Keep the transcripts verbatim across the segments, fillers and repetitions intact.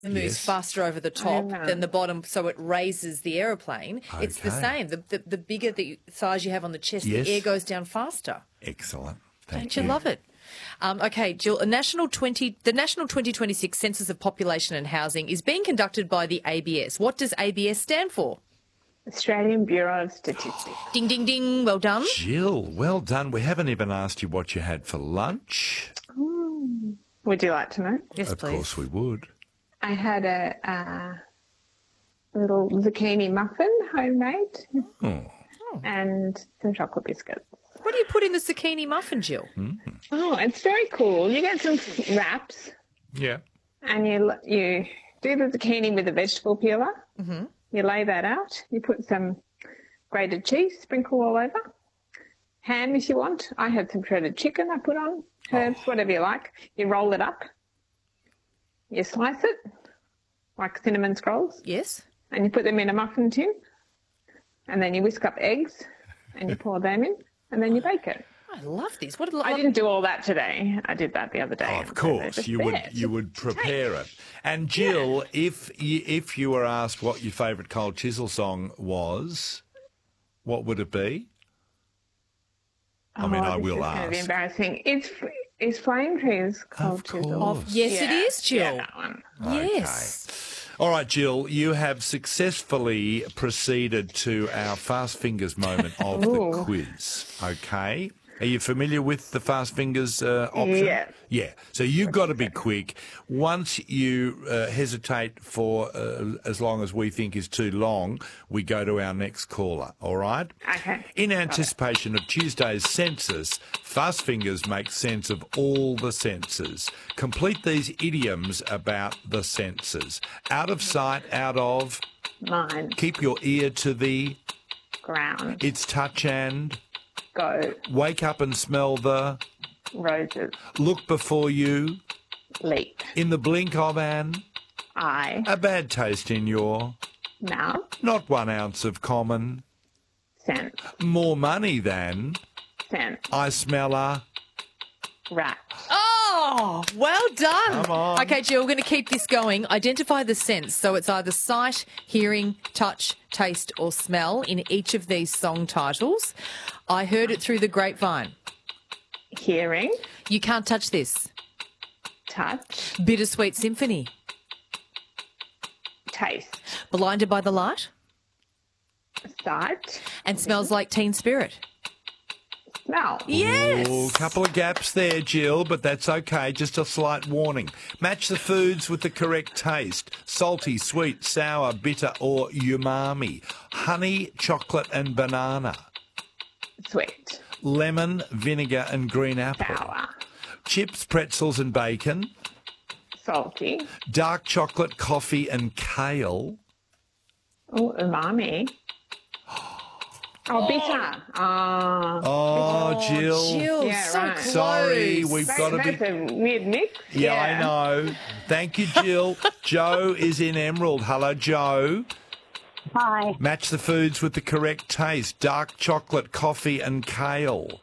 It moves Yes. faster over the top know. than the bottom, so it raises the aeroplane. It's the Okay. same. The, the, the bigger the size you have on the chest, Yes. the air goes down faster. Excellent. Thank Don't you love it? Um, okay, Jill, a national twenty, the National twenty twenty-six Census of Population and Housing is being conducted by the A B S. What does A B S stand for? Australian Bureau of Statistics. Ding, ding, ding. Well done. Jill, well done. We haven't even asked you what you had for lunch. Would you like to know? Yes, of please. course we would. I had a, uh little zucchini muffin, homemade, Oh. and some chocolate biscuits. What do you put in the zucchini muffin, Jill? Oh, it's very cool. You get some wraps, Yeah. and you you do the zucchini with a vegetable peeler. Mm-hmm. You lay that out. You put some grated cheese, sprinkle all over. Ham if you want. I had some shredded chicken I put on. Herbs, whatever you like. You roll it up. You slice it like cinnamon scrolls, Yes. and you put them in a muffin tin. And then you whisk up eggs, and you pour them in, and then you bake it. I love this. What a lo- I didn't do all that today. I did that the other day. Of So course, they're just you there. would It's you just would to take. prepare it. And Jill, if you, if you were asked what your favourite Cold Chisel song was, what would it be? I mean, Oh, I this will is going to be ask. embarrassing. It's is Flame Trees Cold Of Chisel. course. Yes, it Yeah. is, Jill. Yeah, that one. Yes. All right, Jill, you have successfully proceeded to our Fast Fingers moment of the Ooh. quiz. Okay. Are you familiar with the Fast Fingers uh, option? Yeah. Yeah. So you've got to be quick. Once you uh, hesitate for uh, as long as we think is too long, we go to our next caller. All right? Okay. In anticipation of Tuesday's census, Fast Fingers makes sense of all the senses. Complete these idioms about the senses. Out of sight, out of. Mine. Keep your ear to the. Ground. It's touch and. Go. Wake up and smell the. Roses. Look before you. Leap. In the blink of an. Eye. A bad taste in your. Mouth. Not one ounce of common. Scent. More money than. Scent. I smell a. Rat. Oh, well done. Come on. Okay, Jill, we're going to keep this going. Identify the sense. So it's either sight, hearing, touch, taste, or smell in each of these song titles. I heard it through the grapevine. Hearing. You can't touch this. Touch. Bittersweet Symphony. Taste. Blinded by the Light. Sight. And Smells Like Teen Spirit. Smell. Yes. Oh, couple of gaps there, Jill, but that's okay. Just a slight warning. Match the foods with the correct taste. Salty, sweet, sour, bitter, or umami. Honey, chocolate, and banana. Sweet. Lemon, vinegar, and green apple. Sour. Chips, pretzels, and bacon. Salty. Dark chocolate, coffee, and kale. Oh, umami. Oh, bitter. Oh. Oh, Jill. Jill, Yeah, so right. close. Sorry, we've That- got to be... That's a weird mix. Yeah, I know. Thank you, Jill. Joe is in Emerald. Hello, Joe. Hi. Match the foods with the correct taste. Dark chocolate, coffee, and kale.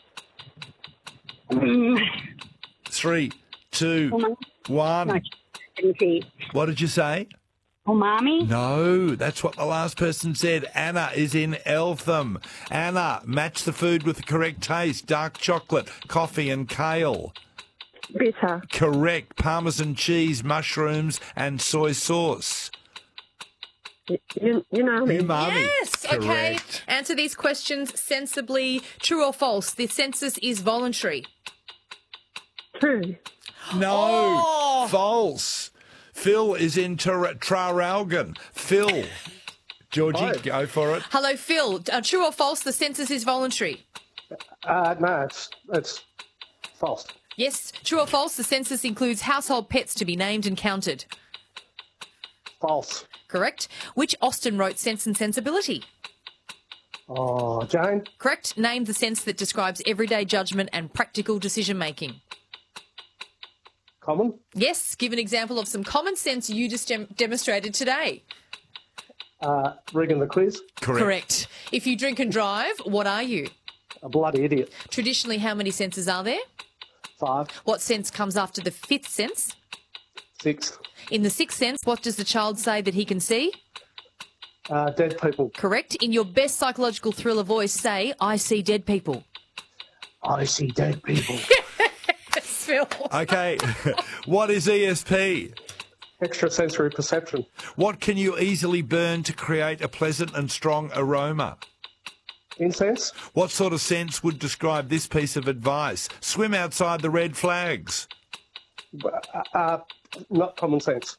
Three, two, one. No, didn't see. What did you say? Umami? No, that's what the last person said. Anna is in Eltham. Anna, match the food with the correct taste. Dark chocolate, coffee, and kale. Bitter. Correct. Parmesan cheese, mushrooms, and soy sauce. You, you know me. Umami. Yes. Okay. Correct. Answer these questions sensibly. True or false? The census is voluntary. True. No, Oh. false. Phil is in Tar- Traralgon. Phil. Georgie, Hi. go for it. Hello, Phil. Uh, true or false? The census is voluntary. Uh, no, it's it's false. Yes. True or false? The census includes household pets to be named and counted. False. Correct. Which Austen wrote Sense and Sensibility? Oh, Jane. Correct. Name the sense that describes everyday judgment and practical decision making. Common. Yes. Give an example of some common sense you just dem- demonstrated today. Uh, rigging the quiz. Correct. Correct. If you drink and drive, what are you? A bloody idiot. Traditionally, how many senses are there? Five. What sense comes after the fifth sense? Six. In The Sixth Sense, what does the child say that he can see? Uh, dead people. Correct. In your best psychological thriller voice, say, I see dead people. I see dead people. Phil. Okay. What is E S P? Extrasensory perception. What can you easily burn to create a pleasant and strong aroma? Incense. What sort of sense would describe this piece of advice? Swim outside the red flags. Uh, uh, not common sense.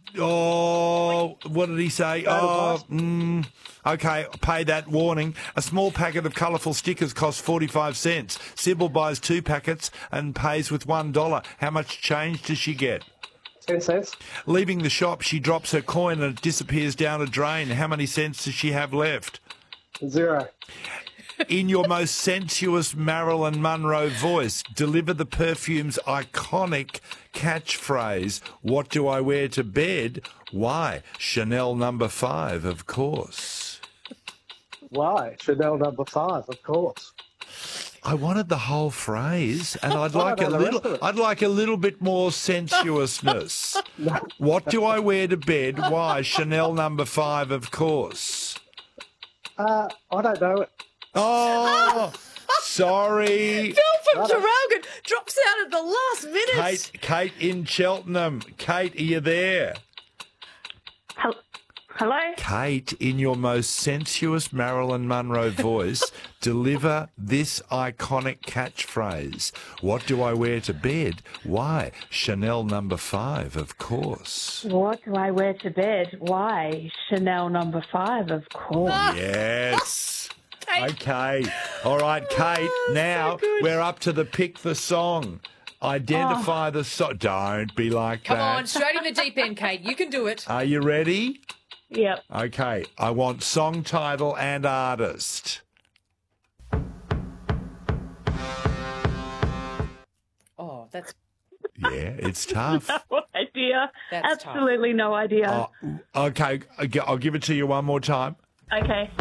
Oh, what did he say? Bad Oh, advice. mm, okay, pay that warning. A small packet of colourful stickers costs forty-five cents. Sybil buys two packets and pays with one dollar. How much change does she get? Ten cents. Leaving the shop, she drops her coin and it disappears down a drain. How many cents does she have left? Zero. In your most sensuous Marilyn Monroe voice, deliver the perfume's iconic catchphrase, what do I wear to bed? Why? Chanel number five, of course. Why? Chanel number five, of course. I wanted the whole phrase, and I'd What like a about the rest little. of it? I'd like a little bit more sensuousness. What do I wear to bed? Why? Chanel number five, of course. Uh, I don't know. Oh, sorry. Phil from Traralgon drops out at the last minute. Kate, Kate in Cheltenham. Kate, are you there? Hel- Hello? Kate, in your most sensuous Marilyn Monroe voice, deliver this iconic catchphrase. What do I wear to bed? Why? Chanel number five, of course. What do I wear to bed? Why? Chanel number five, of course. Yes. Kate. Okay. All right, Kate. Oh, now so good. we're up to the pick the song. Identify the song. Don't be like Come that. on, straight in the deep end, Kate. You can do it. Are you ready? Yep. Okay. I want song title and artist. Oh, that's Yeah, it's tough. No idea. That's tough. Absolutely no idea. Oh, okay, I'll give it to you one more time. Okay.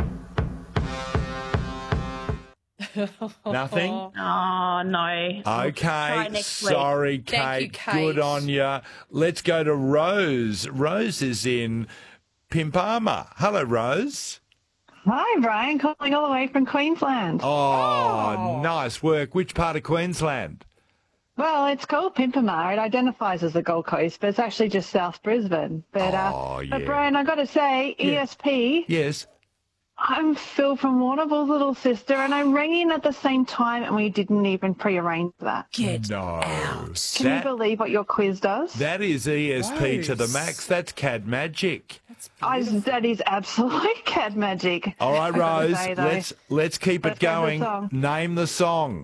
Nothing? Oh, no. Okay, next week. sorry, Kate. Thank you, Kate. Good on you. Let's go to Rose. Rose is in Pimpama. Hello, Rose. Hi, Brian. Calling all the way from Queensland. Oh, nice work. Which part of Queensland? Well, it's called Pimpama. It identifies as the Gold Coast, but it's actually just South Brisbane. But, uh, Oh, but yeah. Brian, I got to say, E S P, Yes. I'm Phil from Warrnambool's little sister, and I rang in at the same time, and we didn't even prearrange that. get No. out. Can you That, believe what your quiz does? that is E S P to the Rose. max. That's C A D magic. I, that is absolute cat magic. All right, I gotta Rose, say, though. let's let's keep Let's it go with going. the song. Name the song.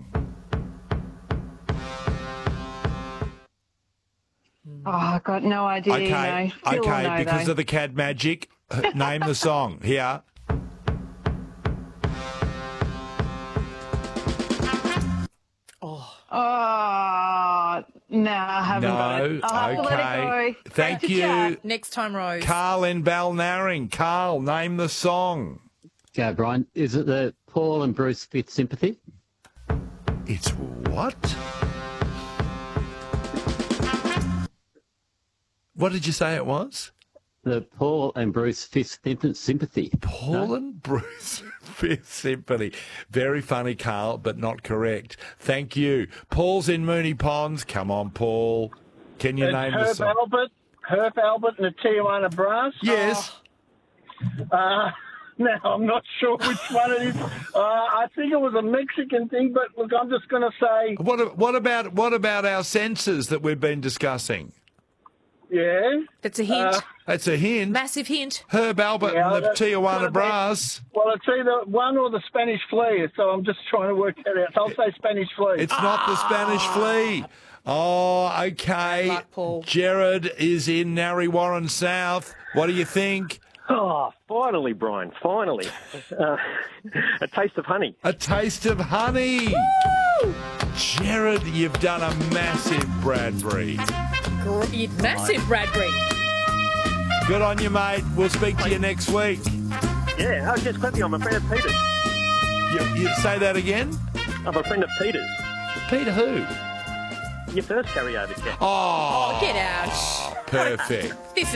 Oh, I've got no idea. Okay, you know. Phil will okay, know, because though. of the C A D magic, uh, name the song. Here. Oh, no, I haven't got No, it. I'll have to let okay. it go. Thank Great to you. chat. Next time, Rose. Carl in Balnarring. Carl, name the song. Okay, Brian. Is it the Paul and Bruce Fifth Sympathy? It's what? What did you say it was? The Paul and Bruce Fifth Sympathy. Paul and Bruce Fifth Symphony. Very funny, Carl, but not correct. Thank you. Paul's in Mooney Ponds. Come on, Paul. Can you It's name the Herb song? Albert, Herb Albert and the Tijuana Brass. Yes. Uh, now, I'm not sure which one it is. Uh, I think it was a Mexican thing, but look, I'm just going to say, What, what about what about our senses that we've been discussing? yeah. That's a hint. Uh, That's a hint. Massive hint. Herb Albert Yeah, and the that's Tijuana gotta be- Brass. Well, it's either one or the Spanish flea, so I'm just trying to work that out. So I'll say Spanish flea. It's not the Spanish flea. Oh, okay. Bad luck, Paul. Jared is in Narre Warren South. What do you think? Oh, finally, Brian, finally. Uh, a taste of honey. A taste of honey. Jared, you've done a massive Bradbury. Great. Massive Bradbury. Good on you, mate. We'll speak to you next week. Yeah, oh, just quickly, I'm a friend of Peter's. You, you say that again? I'm a friend of Peter's. Peter who? your first carryover check. Oh, Get out. perfect. This